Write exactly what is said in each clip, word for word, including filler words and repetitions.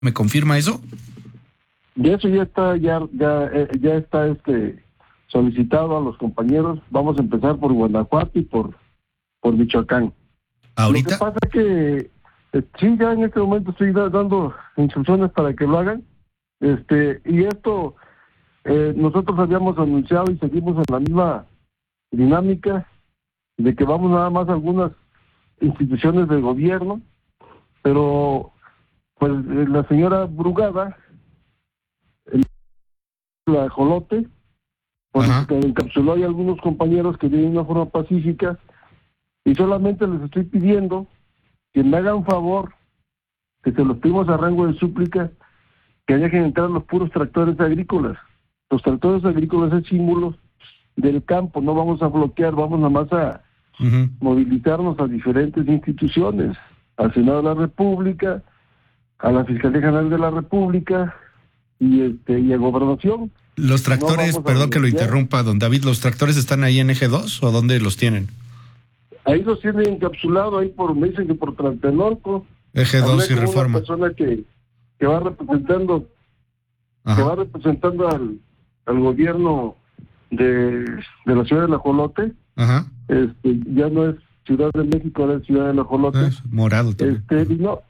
¿Me confirma eso? De eso ya está, ya, ya, eh, ya está este solicitado a los compañeros. Vamos a empezar por Guanajuato y por, por Michoacán. ¿Ahorita? Lo que pasa es que eh, sí, ya en este momento estoy da, dando instrucciones para que lo hagan. Este, y esto, eh, nosotros habíamos anunciado y seguimos en la misma dinámica de que vamos nada más a algunas instituciones del gobierno, pero pues eh, la señora Brugada, el, la Ajolote, pues que encapsuló ahí algunos compañeros que vienen de una forma pacífica, y solamente les estoy pidiendo que me hagan un favor, que se los pedimos a rango de súplica, que dejen entrar los puros tractores agrícolas. Los tractores agrícolas es símbolo del campo, no vamos a bloquear, vamos nada más a uh-huh. movilizarnos a diferentes instituciones, al Senado de la República, a la Fiscalía General de la República y este y a Gobernación. Los tractores, no perdón que lo interrumpa, don David, ¿los tractores están ahí en Eje dos o dónde los tienen? Ahí los tienen encapsulados, ahí por, me dicen que por Tlatelolco. Eje dos y Reforma. Una persona que, que va representando, Ajá. que va representando al, al gobierno de, de la ciudad de Ajolote. Ajá. Este, ya no es Ciudad de México, ahora es Ciudad de Ajolote. Es morado también. Este, y no,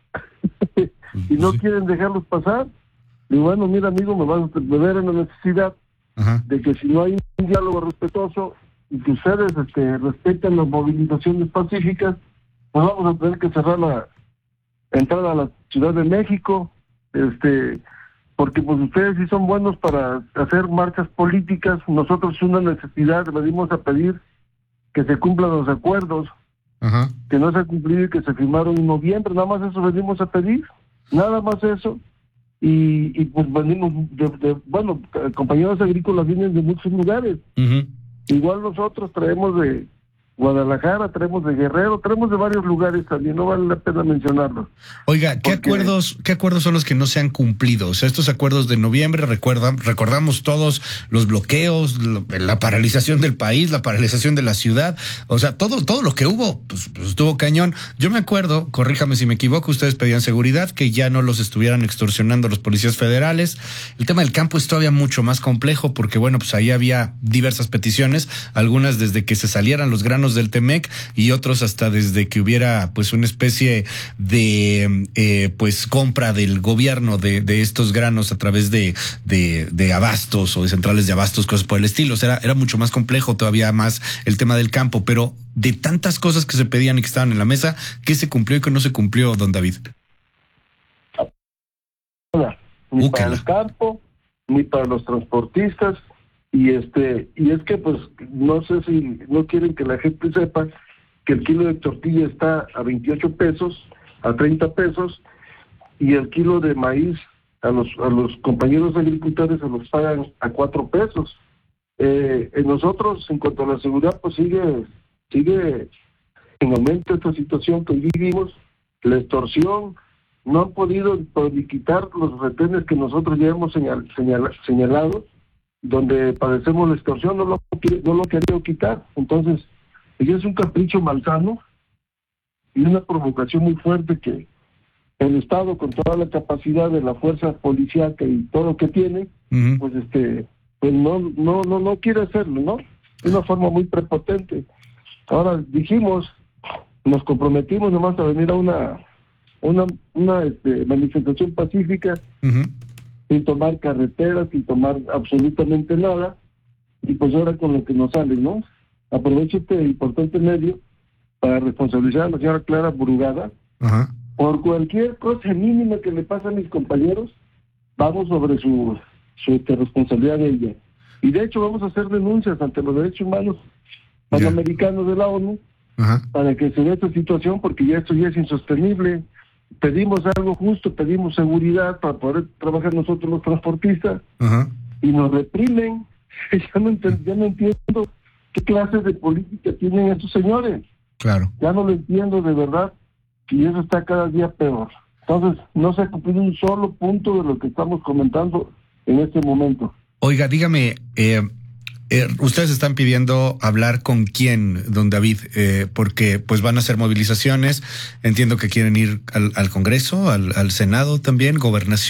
y no sí. quieren dejarlos pasar. Y bueno, mira, amigo, me vas a ver en la necesidad Ajá. de que si no hay un diálogo respetuoso y que ustedes este, respeten las movilizaciones pacíficas, pues vamos a tener que cerrar la entrada a la Ciudad de México, este, porque pues ustedes sí son buenos para hacer marchas políticas. Nosotros es una necesidad, le dimos a pedir que se cumplan los acuerdos, Ajá. que no se han cumplido y que se firmaron en noviembre, nada más eso venimos a pedir, nada más eso. Y, y pues venimos de, de, bueno, compañeros agrícolas vienen de muchos lugares. Uh-huh. Igual nosotros traemos de Guadalajara, traemos de Guerrero, traemos de varios lugares también, no vale la pena mencionarlos. Oiga, ¿qué Porque... acuerdos qué acuerdos son los que no se han cumplido? O sea, estos acuerdos de noviembre, recuerdan, recordamos todos los bloqueos, lo, la paralización del país, la paralización de la ciudad, o sea, todo todo lo que hubo, pues, pues estuvo cañón. Yo me acuerdo, corríjame si me equivoco, ustedes pedían seguridad, que ya no los estuvieran extorsionando los policías federales. El tema del campo es todavía mucho más complejo porque, bueno, pues ahí había diversas peticiones, algunas desde que se salieran los granos del Temec y otros hasta desde que hubiera pues una especie de eh, pues compra del gobierno de, de estos granos a través de, de de abastos o de centrales de abastos, cosas por el estilo. O sea, era, era mucho más complejo todavía más el tema del campo, pero de tantas cosas que se pedían y que estaban en la mesa, ¿qué se cumplió y qué no se cumplió, don David? Ni Úquela. Para el campo, ni para los transportistas. Y este y es que pues no sé si no quieren que la gente sepa que el kilo de tortilla está a veintiocho pesos, a treinta pesos, y el kilo de maíz a los a los compañeros agricultores se los pagan a cuatro pesos. Eh, en nosotros, en cuanto a la seguridad, pues sigue sigue en aumento esta situación que vivimos, la extorsión. No han podido quitar los retenes que nosotros ya hemos señal, señal, señalado, donde padecemos la extorsión, no lo, no lo quería quitar. Entonces, es un capricho malsano y una provocación muy fuerte que el Estado, con toda la capacidad de la fuerza policíaca y todo lo que tiene, uh-huh. pues este pues no no no no quiere hacerlo, ¿no? De una forma muy prepotente. Ahora dijimos, nos comprometimos nomás a venir a una una una este, manifestación pacífica, uh-huh. sin tomar carreteras, sin tomar absolutamente nada, y pues ahora con lo que nos sale, ¿no? Aprovecho este importante medio para responsabilizar a la señora Clara Brugada, uh-huh. por cualquier cosa mínima que le pase a mis compañeros, vamos sobre su, su este, responsabilidad de ella. Y de hecho vamos a hacer denuncias ante los derechos humanos panamericanos yeah. de la ONU, uh-huh. para que se vea esta situación, porque ya esto ya es insostenible. Pedimos algo justo, pedimos seguridad para poder trabajar nosotros los transportistas, uh-huh. y nos reprimen. Ya no, ent- ya no entiendo qué clases de política tienen estos señores. Claro. Ya no lo entiendo de verdad, y eso está cada día peor. Entonces, no se ha cumplido un solo punto de lo que estamos comentando en este momento. Oiga, dígame, eh, Eh, ustedes están pidiendo hablar con quién, don David, eh, porque pues van a hacer movilizaciones. Entiendo que quieren ir al, al Congreso, al, al Senado también, gobernación.